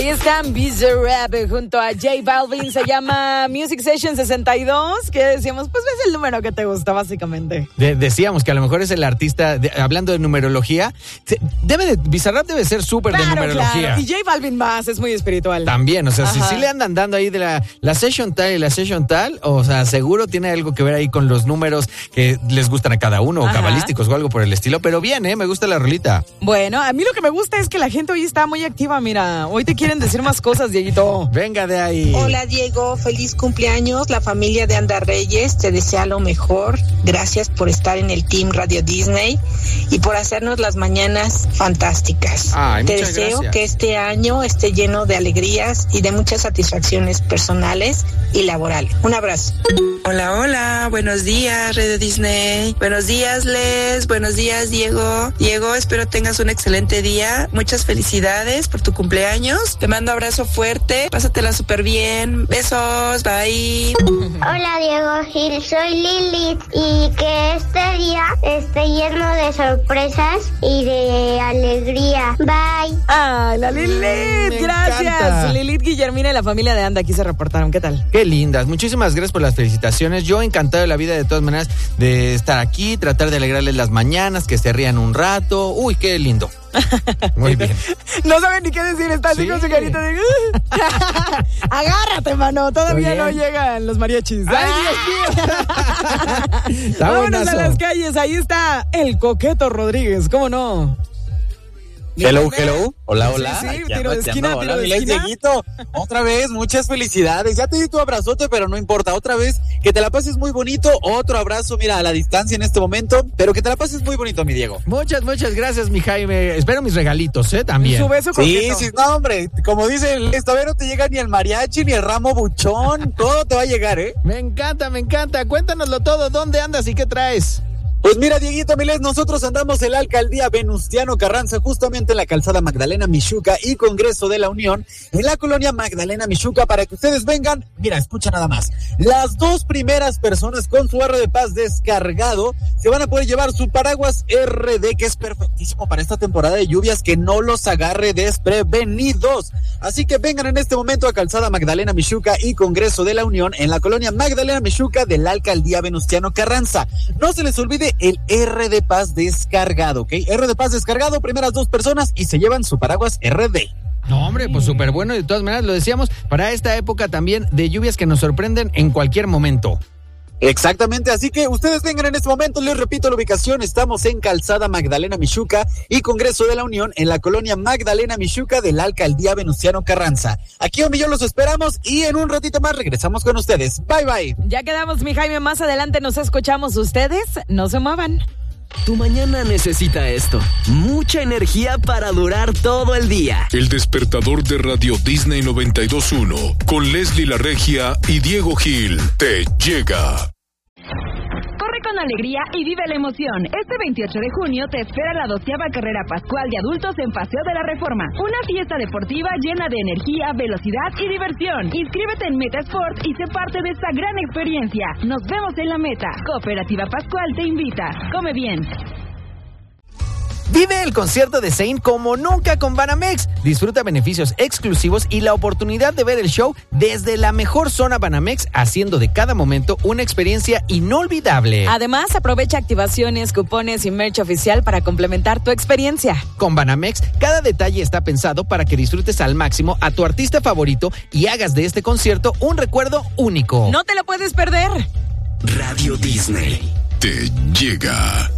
Ahí están Bizarrap junto a J Balvin, se llama Music Session 62, que decíamos, pues ves el número que te gusta, básicamente. Decíamos que a lo mejor es el artista, hablando de numerología, Bizarrap debe ser súper de numerología. Claro. Y J Balvin más, es muy espiritual. También, o sea, si le andan dando ahí de la session tal y la session tal, o sea, seguro tiene algo que ver ahí con los números que les gustan a cada uno, o cabalísticos o algo por el estilo, pero bien, me gusta la rolita. Bueno, a mí lo que me gusta es que la gente hoy está muy activa, mira, hoy te quieren decir más cosas, Dieguito. Venga de ahí. Hola, Diego, feliz cumpleaños, la familia de Anda Reyes te desea lo mejor, gracias por estar en el Team Radio Disney y por hacernos las mañanas fantásticas. Te deseo que este año esté lleno de alegrías y de muchas satisfacciones personales y laborales. Un abrazo. Hola, buenos días, Radio Disney. Buenos días, Les. Buenos días, Diego. Diego, espero tengas un excelente día. Muchas felicidades por tu cumpleaños. Te mando abrazo fuerte. Pásatela súper bien. Besos. Bye. Hola, Diego Gil. Soy Lilith y que este día esté lleno de sorpresas y de alegría. Bye. ¡Ay, la Lilith! Gracias. Encanta. Lilith, Guillermina y la familia de Anda aquí se reportaron. ¿Qué tal? Qué lindas. Muchísimas gracias por las felicitaciones. Yo encantado de la vida de todas maneras de estar aquí, tratar de alegrarles las mañanas, que se rían un rato. Uy, qué lindo. Muy bien. No saben ni qué decir, está así con su carita de... Agárrate, mano, todavía no llegan los mariachis. ¡Ay, Dios mío! Vámonos a las calles, ahí está el Coqueto Rodríguez, ¿cómo no? Hello. Hola. Sí, tiro de esquina, Hola, mi Dieguito. Otra vez, muchas felicidades. Ya te di tu abrazote, pero no importa. Otra vez, que te la pases muy bonito. Otro abrazo, mira, a la distancia en este momento, pero que te la pases muy bonito, mi Diego. Muchas gracias, mi Jaime. Espero mis regalitos, también. Su beso coqueto. Sí, no, hombre. Como dice esta vez no te llega ni el mariachi, ni el ramo buchón. Todo te va a llegar, Me encanta. Cuéntanoslo todo. ¿Dónde andas y qué traes? Pues mira, Dieguito Milés, nosotros andamos en la alcaldía Venustiano Carranza, justamente en la calzada Magdalena Mixhuca y Congreso de la Unión, en la colonia Magdalena Mixhuca, para que ustedes vengan. Mira, escucha nada más. Las dos primeras personas con su R de Paz descargado se van a poder llevar su paraguas RD, que es perfectísimo para esta temporada de lluvias, que no los agarre desprevenidos. Así que vengan en este momento a calzada Magdalena Mixhuca y Congreso de la Unión, en la colonia Magdalena Mixhuca de la alcaldía Venustiano Carranza. No se les olvide el R de Paz descargado, ¿ok? R de Paz descargado, primeras dos personas y se llevan su paraguas RD. No, hombre, pues súper bueno. De todas maneras, lo decíamos, para esta época también de lluvias que nos sorprenden en cualquier momento. Exactamente, así que ustedes vengan en este momento, les repito la ubicación, estamos en calzada Magdalena Mixhuca y Congreso de la Unión, en la colonia Magdalena Mixhuca de la alcaldía Venustiano Carranza. Aquí donde yo los esperamos y en un ratito más regresamos con ustedes. Bye. Ya quedamos, mi Jaime, más adelante nos escuchamos. Ustedes no se muevan. Tu mañana necesita esto, mucha energía para durar todo el día. El despertador de Radio Disney 92.1 con Leslie La Regia y Diego Gil te llega. Corre con alegría y vive la emoción. Este 28 de junio te espera la 12ª carrera pascual de adultos en Paseo de la Reforma. Una fiesta deportiva llena de energía, velocidad y diversión. Inscríbete en Meta Sport y sé parte de esta gran experiencia. Nos vemos en la meta. Cooperativa Pascual te invita. Come bien. Vive el concierto de Zayn como nunca con Banamex. Disfruta beneficios exclusivos y la oportunidad de ver el show desde la mejor zona Banamex, haciendo de cada momento una experiencia inolvidable. Además, aprovecha activaciones, cupones y merch oficial para complementar tu experiencia. Con Banamex, cada detalle está pensado para que disfrutes al máximo a tu artista favorito y hagas de este concierto un recuerdo único. No te lo puedes perder. Radio Disney te llega.